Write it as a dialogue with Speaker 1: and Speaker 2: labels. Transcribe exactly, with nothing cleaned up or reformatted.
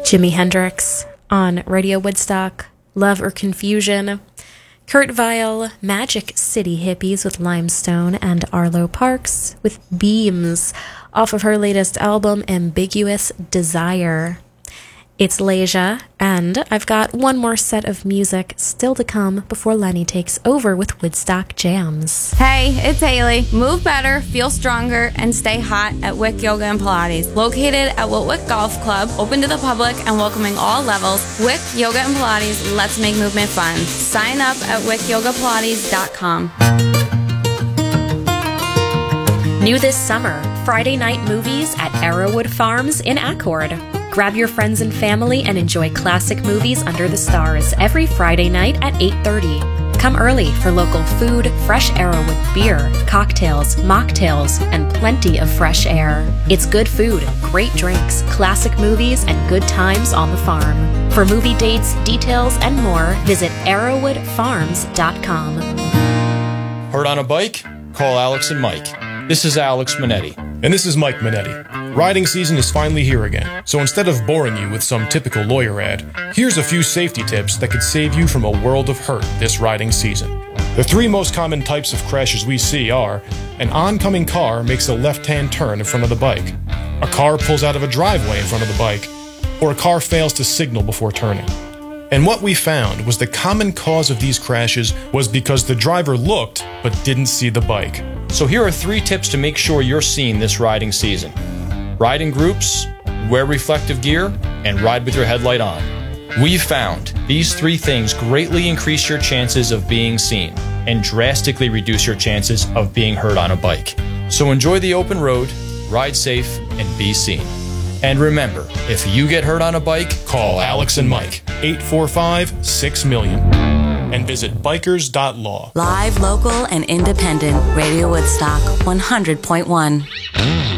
Speaker 1: Jimi Hendrix on Radio Woodstock, Love or Confusion. Kurt Weill, Magic City Hippies with Limestone, and Arlo Parks with Beams off of her latest album, Ambiguous Desire. It's Leisha, and I've got one more set of music still to come before Lenny takes over with Woodstock Jams.
Speaker 2: Hey, it's Haley. Move better, feel stronger, and stay hot at Wick Yoga and Pilates. Located at Wiltwick Golf Club, open to the public and welcoming all levels, Wick Yoga and Pilates, let's make movement fun. Sign up at wick yoga pilates dot com.
Speaker 1: New this summer, Friday night movies at Arrowwood Farms in Accord. Grab your friends and family and enjoy classic movies under the stars every Friday night at eight thirty. Come early for local food, fresh Arrowwood beer, cocktails, mocktails, and plenty of fresh air. It's good food, great drinks, classic movies, and good times on the farm. For movie dates, details, and more, visit arrowwood farms dot com.
Speaker 3: Hurt on a bike? Call Alex and Mike. This is Alex Minetti.
Speaker 4: And this is Mike Minetti. Riding season is finally here again, so instead of boring you with some typical lawyer ad, here's a few safety tips that could save you from a world of hurt this riding season. The three most common types of crashes we see are: an oncoming car makes a left-hand turn in front of the bike, a car pulls out of a driveway in front of the bike, or a car fails to signal before turning. And what we found was the common cause of these crashes was because the driver looked but didn't see the bike.
Speaker 3: So here are three tips to make sure you're seen this riding season. Ride in groups, wear reflective gear, and ride with your headlight on. We've found these three things greatly increase your chances of being seen and drastically reduce your chances of being hurt on a bike. So enjoy the open road, ride safe, and be seen. And remember, if you get hurt on a bike,
Speaker 4: Call Alex and Mike, eight four five, six million, and visit bikers dot law.
Speaker 5: Live, local, and independent. Radio Woodstock, one hundred point one.